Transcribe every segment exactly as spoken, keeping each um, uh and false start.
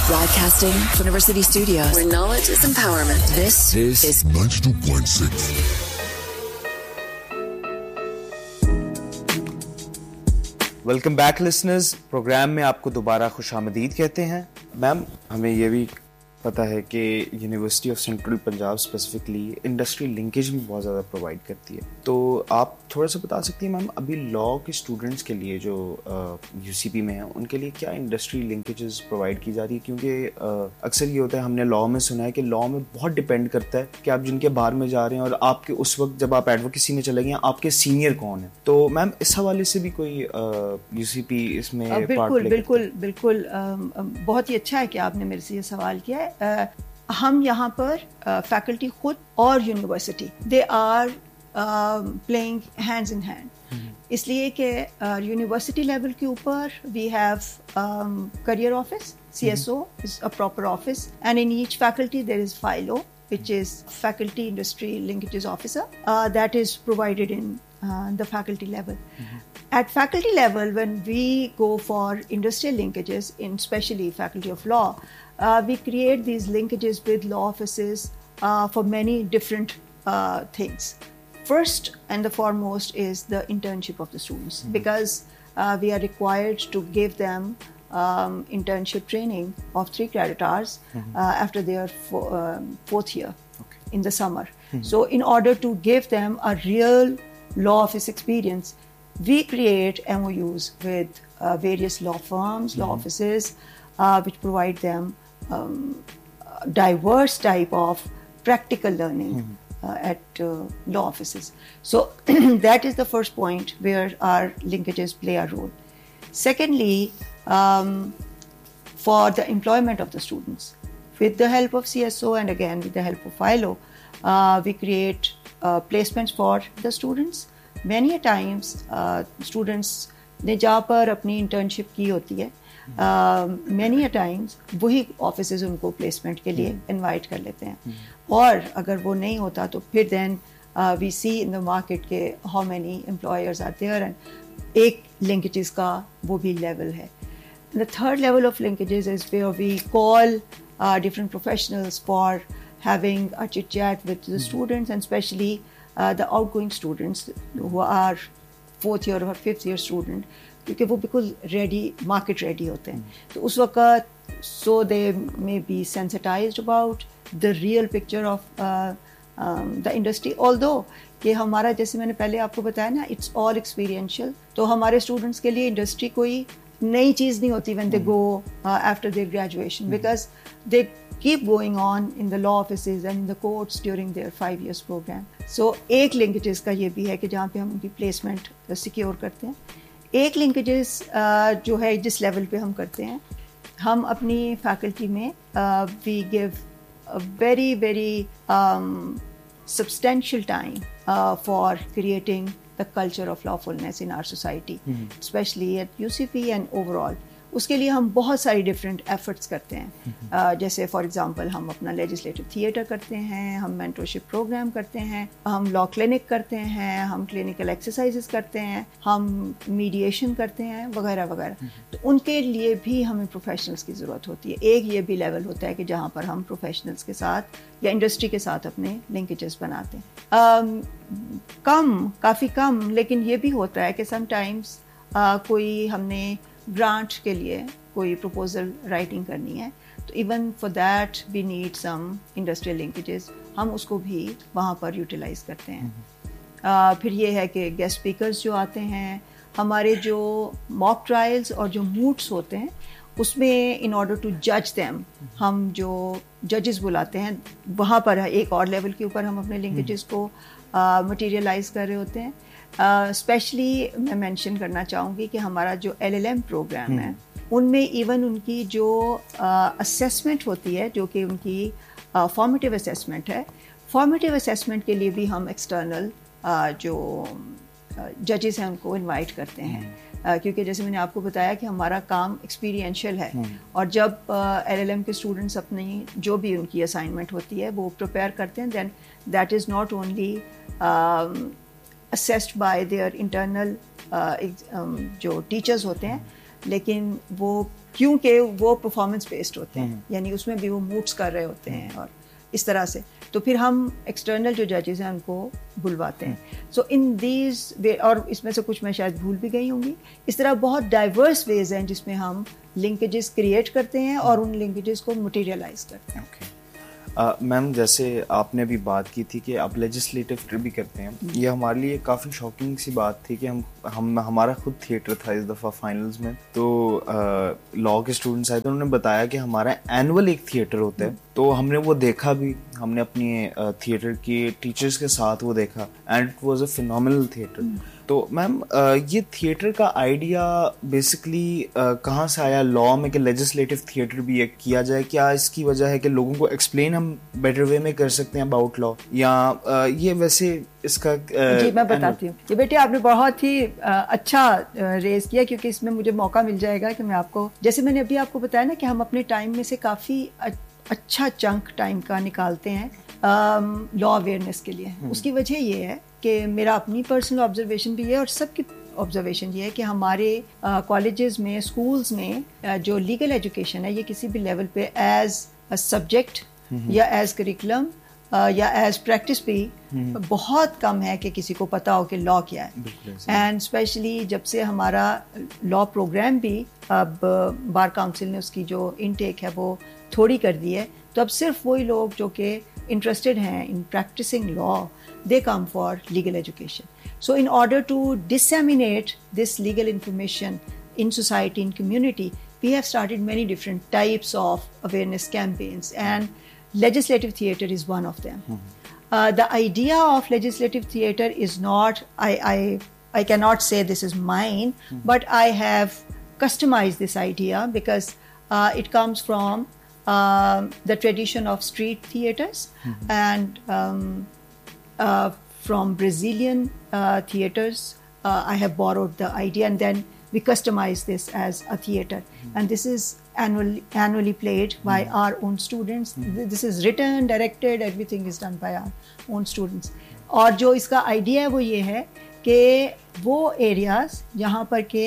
Broadcasting from University Studios, where knowledge is empowerment. This, this is ninety-two point six. Welcome back listeners. Programme میں آپ کو دوبارہ خوش آمدید کہتے ہیں. میم, ہمیں یہ بھی پتہ ہے کہ university of central Punjab specifically industry linkage میں بہت زیادہ پرووائڈ کرتی ہے. تو آپ تھوڑا سا بتا سکتی ہیں میم, ابھی لاء کے اسٹوڈنٹس کے لیے جو یو سی پی میں ہیں ان کے لیے کیا انڈسٹری لنکیجز پرووائڈ کی جا رہی ہے؟ کیونکہ اکثر یہ ہوتا ہے, ہم نے لاء میں سنا ہے کہ لاء میں بہت ڈپینڈ کرتا ہے کہ آپ جن کے بار میں جا رہے ہیں اور آپ کے اس وقت جب آپ ایڈوکیسی میں چلے گئے ہیں آپ کے سینئر کون ہیں. تو میم اس حوالے سے بھی کوئی یو سی پی اس میں بالکل بالکل بالکل بہت ہی اچھا ہے کہ آپ نے میرے سے یہ سوال کیا ہے. ہم یہاں پر فیکلٹی خود اور university they are playing hands in hand, اس لیے کہ یونیورسٹی لیول کے اوپر we have career office, C S O is a proper office, and in H faculty there is فائلو which is faculty industry linkages officer uh, that is provided in uh, the faculty level. Mm-hmm. At faculty level, when we go for industrial linkages, in especially faculty of law, uh, we create these linkages with law offices uh, for many different uh, things. First and the foremost is the internship of the students, mm-hmm. because uh, we are required to give them Um, internship training of three credit hours mm-hmm. uh, after their fo- um, fourth year okay. in the summer. Mm-hmm. So in order to give them a real law office experience, we create M O Us with uh, various law firms, mm-hmm. law offices, uh, which provide them um, diverse type of practical learning mm-hmm. uh, at uh, law offices. So that is the first point where our linkages play a role. Secondly, Um, for the employment of the students, with the help of C S O and again with the help of FILO, uh, we create uh, placements for the students. Many a times uh, students نے جہاں پر اپنی internship کی ہوتی ہے, many a Times وہی offices ان کو placement کے لیے انوائٹ کر لیتے ہیں, اور اگر وہ نہیں ہوتا تو پھر دین وی سی ان دا مارکیٹ کے how many employers are their, and ایک لنکیجز کا وہ بھی لیول ہے. The third level of linkages is where we call uh, different professionals for having a chit chat with the mm-hmm. students, and especially uh, the outgoing students who are fourth year or fifth year student, because وہ بالکل ready, market ready ہوتے ہیں. تو اس وقت so they may be sensitized about the real picture of uh, um, the industry, although کہ ہمارا جیسے میں نے پہلے آپ کو بتایا نا, it's all experiential. تو ہمارے اسٹوڈنٹس کے لیے انڈسٹری کوئی نئی چیز نہیں ہوتی when they go uh, after their graduation, because they keep going on in the law offices and in the courts during their five years program. So ایک linkages کا یہ بھی ہے کہ جہاں پہ ہم ان کی placement secure کرتے ہیں. ایک linkages uh, جو ہے جس لیول پہ ہم کرتے ہیں, ہم اپنی faculty میں uh, we give a very very um, substantial time uh, for creating the culture of lawfulness in our society, mm-hmm. especially at U C P and overall. اس کے لیے ہم بہت ساری ڈفرینٹ ایفرٹس کرتے ہیں, mm-hmm. uh, جیسے for example ہم اپنا لیجسلیٹو تھیٹر کرتے ہیں, ہم مینٹورشپ پروگرام کرتے ہیں, ہم لا کلینک کرتے ہیں, ہم کلینکل ایکسرسائزز کرتے ہیں, ہم میڈیشن کرتے ہیں وغیرہ وغیرہ. mm-hmm. تو ان کے لیے بھی ہمیں پروفیشنلس کی ضرورت ہوتی ہے. ایک یہ بھی لیول ہوتا ہے کہ جہاں پر ہم پروفیشنلس کے ساتھ یا انڈسٹری کے ساتھ اپنے لنکیجز بناتے ہیں. um, کم کافی کم, لیکن یہ بھی ہوتا ہے کہ سم ٹائمس uh, کوئی ہم نے گرانٹ کے لیے کوئی پروپوزل رائٹنگ کرنی ہے, تو even for that we need some industrial linkages, ہم اس کو بھی وہاں پر یوٹیلائز کرتے ہیں. uh, پھر یہ ہے کہ گیسٹ اسپیکرز جو آتے ہیں, ہمارے جو موک ٹرائلز اور جو موڈس ہوتے ہیں اس میں ان آرڈر ٹو جج دیم ہم جو ججز بلاتے ہیں, وہاں پر ایک اور لیول کے اوپر ہم اپنے لنکیجز کو مٹیریلائز کر رہے ہوتے ہیں. اسپیشلی uh, میں مینشن کرنا چاہوں گی کہ ہمارا جو ایل ایل ایم پروگرام ہے ان میں ایون ان کی جو اسیسمنٹ uh, ہوتی ہے, جو کہ ان کی فارمیٹیو اسیسمنٹ ہے, فارمیٹیو اسیسمنٹ کے لیے بھی ہم ایکسٹرنل uh, جو ججز uh, ہیں ان کو انوائٹ کرتے ہیں. uh, کیونکہ جیسے میں نے آپ کو بتایا کہ ہمارا کام ایکسپیرینشیل ہے, اور جب ایل ایل ایم کے اسٹوڈنٹس اپنی جو بھی ان کی اسائنمنٹ ہوتی ہے وہ پریپیئر کرتے ہیں, دین that is not only assessed by their internal uh, um, جو ٹیچرز ہوتے ہیں, لیکن وہ کیونکہ وہ پرفارمنس بیسڈ ہوتے ہیں, یعنی اس میں بھی وہ موڈس کر رہے ہوتے ہیں اور اس طرح سے. تو پھر ہم ایکسٹرنل جو ججز ہیں ان کو بلواتے ہیں. سو ان دیز وے, اور اس میں سے کچھ میں شاید بھول بھی گئی ہوں گی, اس طرح بہت ڈائیورس ویز ہیں جس میں ہم لنکیجز کریٹ کرتے ہیں اور ان لنکیجز کو مٹیریلائز کرتے ہیں. میم جیسے آپ نے ابھی بات کی تھی کہ آپ لیجسلیٹو بھی کرتے ہیں, یہ ہمارے لیے کافی شاکنگ سی بات تھی کہ ہم ہم ہمارا خود تھیٹر تھا اس دفعہ فائنلز میں, تو لاء کے اسٹوڈنٹس آئے تھے, انہوں نے بتایا کہ ہمارا اینول ایک تھیٹر ہوتا ہے, تو ہم نے وہ دیکھا بھی, ہم نے اپنی تھیٹر کے ٹیچرز کے ساتھ وہ دیکھا and it was a phenomenal theatre. تو میم یہ تھیٹر کا آئیڈیا بیسکلی کہاں سے آیا لاء میں کہ لیجسلیٹو تھیٹر بھی ایک کیا جائے؟ کیا اس کی وجہ ہے کہ لوگوں کو ایکسپلین ہم بیٹر وے میں کر سکتے ہیں اباؤٹ لاء, یا یہ ویسے اس کا؟ جی میں بتاتی ہوں. یہ بیٹے آپ نے بہت ہی اچھا ریز کیا, کیونکہ اس میں مجھے موقع مل جائے گا کہ میں آپ کو, جیسے میں نے ابھی آپ کو بتایا نا کہ ہم اپنے ٹائم میں سے کافی اچھا چنک ٹائم کا نکالتے ہیں لاء اویئرنیس کے لیے. اس کی وجہ یہ ہے کہ میرا اپنی پرسنل آبزرویشن بھی ہے اور سب کی آبزرویشن یہ ہے کہ ہمارے کالجز میں, اسکولز میں جو لیگل ایجوکیشن ہے یہ کسی بھی لیول پہ ایز اے سبجیکٹ یا ایز کریکولم یا ایز پریکٹس بھی بہت کم ہے کہ کسی کو پتا ہو کہ لاء کیا ہے. اینڈ اسپیشلی جب سے ہمارا لاء پروگرام بھی اب بار کاؤنسل نے اس کی جو انٹیک ہے وہ تھوڑی کر دی ہے, تو اب صرف وہی لوگ جو کہ interested ہیں in practicing law, they come for legal education. So in order to disseminate this legal information in society, in community, we have started many different types of awareness campaigns, and legislative theatre is one of them. Mm-hmm. Uh, the idea of legislative theatre is not, I, I, I cannot say this is mine, mm-hmm. but I have customized this idea because uh, it comes from Uh, the tradition of street theatres, mm-hmm. and um, uh, from Brazilian uh, theatres uh, I have borrowed the idea, and then we customize this as a theatre, mm-hmm. and this is annually, annually played by mm-hmm. our own students. Mm-hmm. This is written, directed, everything is done by our own students. اور جو اس کا idea ہے وہ یہ ہے کہ وہ areas جہاں پر کہ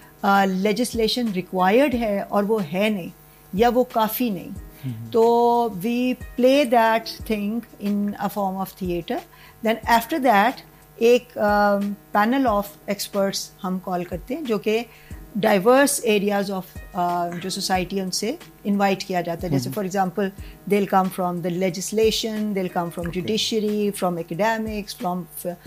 لیجسلیشن ریکوائرڈ ہے اور وہ ہے نہیں یا وہ کافی نہیں, تو وی play that thing in a form of theatre. Then after that ایک پینل آف ایکسپرٹس ہم کال کرتے ہیں جو کہ ڈائیورس ایریاز آف جو سوسائٹی ان سے انوائٹ کیا جاتا ہے. جیسے for example they will come from the legislation, they will come from judiciary, from academics, from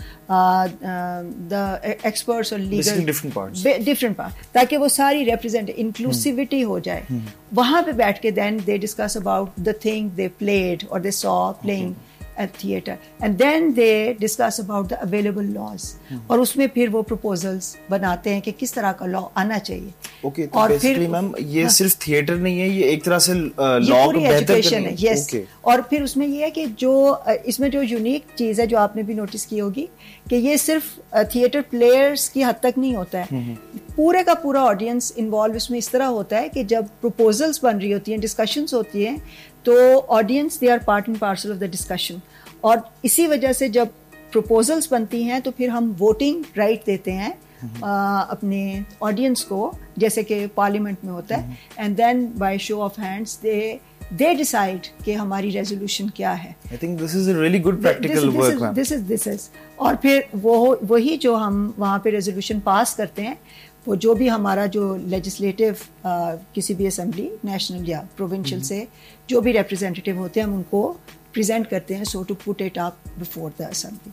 the experts اور لیگل ڈفرینٹ پارٹ, تاکہ وہ ساری ریپرزینٹ انکلوسیوٹی ہو جائے. وہاں پہ بیٹھ کے دین they discuss about the thing they played اور دے سا playing at theatre, and then they discuss about the available laws, اور اس میں پھر وہ proposals بناتے ہیں کہ کس طرح کا law آنا چاہیے. اوکے, تو بیسیکلی میم یہ صرف تھیٹر نہیں ہے, یہ ایک طرح سے لاء کو بہتر کرنا ہے. یس, اور پھر اس میں یہ ہے کہ جو اس میں جو یونیک چیز ہے جو آپ نے بھی نوٹس کی ہوگی کہ یہ صرف تھیٹر پلیئرس کی حد تک نہیں ہوتا ہے, پورے کا پورا آڈینس انوالو اس میں اس طرح ہوتا ہے کہ جب پروپوزلس بن رہی ہوتی ہیں, ڈسکشنس ہوتی ہیں, تو audience they are part and parcel of the discussion. اور اسی وجہ سے جب پروپوزلس بنتی ہیں تو پھر ہم ووٹنگ رائٹ دیتے ہیں اپنے آڈینس کو, جیسے کہ پارلیمنٹ میں ہوتا ہے, and then by show of hands they they decide کہ ہماری ریزولوشن کیا ہے. I think this is a really good practical work, ma'am. This is this is اور پھر وہ وہی جو ہم وہاں پہ ریزولوشن پاس کرتے ہیں, وہ جو بھی ہمارا جو لیجسلیٹو کسی بھی اسمبلی نیشنل یا پروونشل سے جو بھی ریپرزینٹیو ہوتے ہیں ہم ان کو پریزنٹ کرتے ہیں, سو to put it up before the assembly.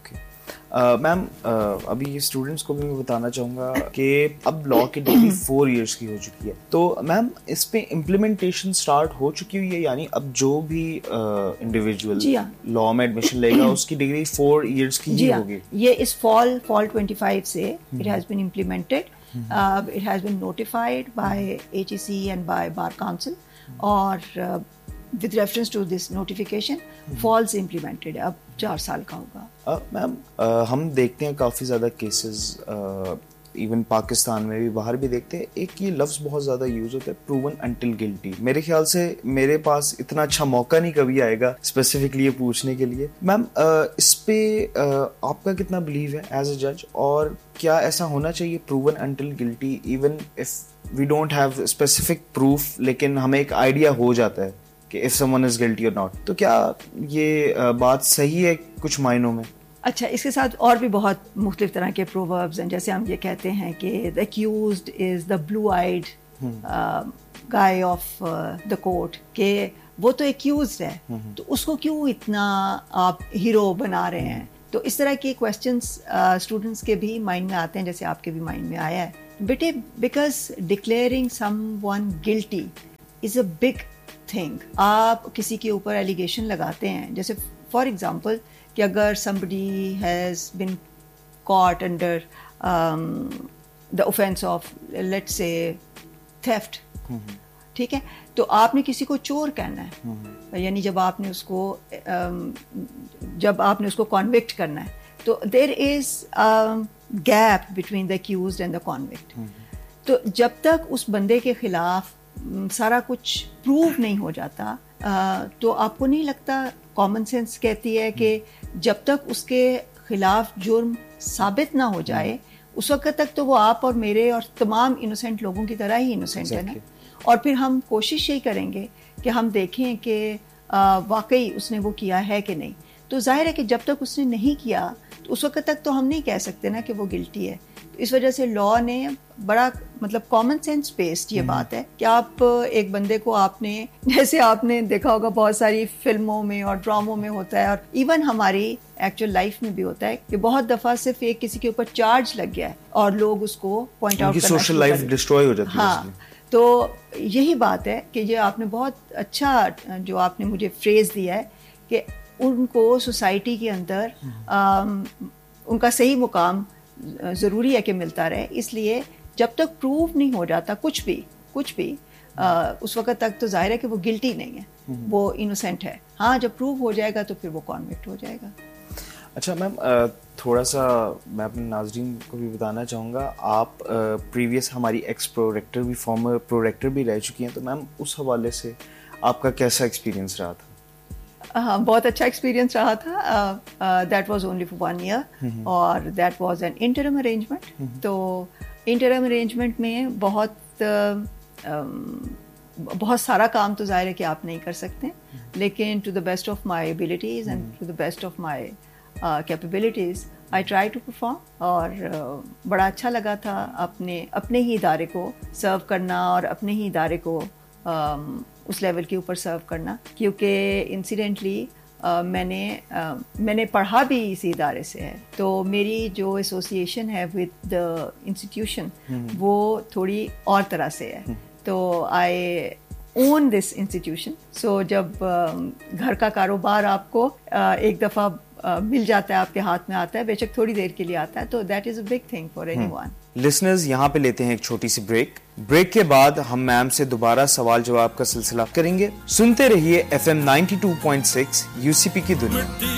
میم ابھی اسٹوڈنٹس کو بھی میں بتانا چاہوں گا کہ اب لاء کی ڈگری فور ایئرس کی ہو چکی ہے, تو میم اس پہ امپلیمنٹیشن اسٹارٹ ہو چکی ہوئی ہے, یعنی اب جو بھی انڈیویجول لاء میں ایڈمیشن لے گا اس کی ڈگری فور ایئرس کی ہی ہوگی. یہ اس فال فال ٹوینٹی فائیو سے it has been implemented, it has been notified by H E C and by bar council, اور with reference to this notification falls implemented. اب چار سال کا ہوگا. میم ہم دیکھتے ہیں کافی زیادہ کیسز, ایون پاکستان میں بھی باہر بھی دیکھتے ہیں, ایک یہ لفظ بہت زیادہ یوز ہوتا ہے پروون انٹل گلٹی. میرے خیال سے میرے پاس اتنا اچھا موقع نہیں کبھی آئے گا اسپیسیفکلی یہ پوچھنے کے لیے. میم اس پہ آپ کا کتنا بلیو ہے ایز اے جج, اور کیا ایسا ہونا چاہیے proven until guilty even if we don't have specific proof, لیکن ہمیں ایک آئیڈیا ہو جاتا ہے کہ if someone is guilty or not. تو کیا یہ بات صحیح ہے کچھ معنوں میں؟ اچھا, اس کے ساتھ اور بھی بہت مختلف طرح کے پرووربس ہیں, جیسے ہم یہ کہتے ہیں کہ the accused is the blue-eyed guy of the court, کہ وہ تو accused ہے تو اس کو کیوں اتنا آپ ہیرو بنا رہے ہیں. تو اس طرح کے کویسچنس اسٹوڈنٹس کے بھی مائنڈ میں آتے ہیں, جیسے آپ کے بھی مائنڈ میں آیا ہے بیٹے, because declaring some one guilty is a big thing. آپ کسی کے اوپر ایلیگیشن لگاتے ہیں, جیسے فار ایگزامپل کہ اگر somebody has been caught under um, the offense of let's say theft, ٹھیک ہے, تو آپ نے کسی کو چور کہنا ہے, یعنی جب آپ نے اس کو جب آپ نے اس کو کانوکٹ کرنا ہے, تو دیر از gap between the accused and the کانوکٹ. تو جب تک اس بندے کے خلاف سارا کچھ پروو نہیں ہو جاتا, تو آپ کو نہیں لگتا, کامن سینس کہتی ہے کہ جب تک اس کے خلاف جرم ثابت نہ ہو جائے اس وقت تک تو وہ آپ اور میرے اور تمام انوسینٹ لوگوں کی طرح ہی انوسینٹ ہے نا. اور پھر ہم کوشش یہی کریں گے کہ ہم دیکھیں کہ واقعی اس نے وہ کیا ہے کہ نہیں. تو ظاہر ہے کہ جب تک اس نے نہیں کیا تو اس وقت تک تو ہم نہیں کہہ سکتے نا کہ وہ گلٹی ہے. اس وجہ سے لا نے بڑا مطلب کامن سینس بیسڈ یہ بات ہے کہ آپ ایک بندے کو, آپ نے جیسے آپ نے دیکھا ہوگا بہت ساری فلموں میں اور ڈراموں میں ہوتا ہے, اور ایون ہماری ایکچوئل لائف میں بھی ہوتا ہے کہ بہت دفعہ صرف ایک کسی کے اوپر چارج لگ گیا ہے اور لوگ اس کو پوائنٹ آؤٹ کرنا, سوشل لائف ڈسٹروائے ہو جاتی ہے. ہاں, تو یہی بات ہے کہ یہ آپ نے بہت اچھا جو آپ نے مجھے فریز دیا ہے کہ ان کو سوسائٹی کے اندر ان کا صحیح مقام ضروری ہے کہ ملتا رہے. اس لیے جب تک پروو نہیں ہو جاتا کچھ بھی کچھ بھی اس وقت تک تو ظاہر ہے کہ وہ گلٹی نہیں ہے, وہ انوسینٹ ہے. ہاں, جب پروو ہو جائے گا تو پھر وہ کانوکٹ ہو جائے گا. اچھا میم, تھوڑا سا میں اپنے ناظرین کو بھی بتانا چاہوں گا, آپ پریویس ہماری ایکس پروریکٹر بھی فارمر پروریکٹر بھی رہ چکی ہیں, تو میم اس حوالے سے آپ کا کیسا ایکسپیرینس رہا تھا؟ ہاں, بہت اچھا ایکسپیرینس رہا تھا. That was only for one year اور that was an interim arrangement. تو انٹرم ارینجمنٹ میں بہت بہت سارا کام تو ظاہر ہے کہ آپ نہیں کر سکتے, لیکن to the best of my abilities and to the best of my capabilities I try to perform. اور بڑا اچھا لگا تھا اپنے اپنے ہی ادارے کو سرو کرنا اور اپنے ہی ادارے کو اس لیول کے اوپر سرو کرنا, کیونکہ انسیڈنٹلی میں نے میں نے پڑھا بھی اسی ادارے سے ہے. تو میری جو ایسوسیشن ہے ود دا انسٹیٹیوشن وہ تھوڑی اور طرح سے ہے. تو آئی اون دس انسٹیٹیوشن. سو جب گھر کا کاروبار آپ کو ایک دفعہ مل جاتا ہے, آپ کے ہاتھ میں آتا ہے, بے شک تھوڑی دیر کے لیے آتا ہے, تو that is a big thing for any one. Listeners, یہاں پہ لیتے ہیں ایک چھوٹی سی بریک. بریک کے بعد ہم میم سے دوبارہ سوال جواب کا سلسلہ کریں گے. سنتے رہیے F M ninety two point six you سی پی کی دنیا.